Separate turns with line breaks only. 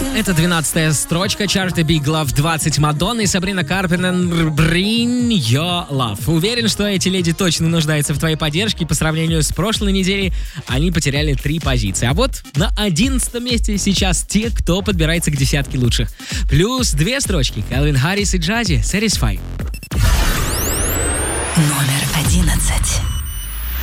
Это 12-я строчка чарта Big Love 20 Мадонны и Сабрина Карпентер Bring Your Love. Уверен, что эти леди точно нуждаются в твоей поддержке. По сравнению с прошлой неделей они потеряли 3 позиции. А вот на 11 месте сейчас те, кто подбирается к десятке лучших. Плюс 2 строчки. Кэлвин Харрис и Джази Satisfy.
Номер 11.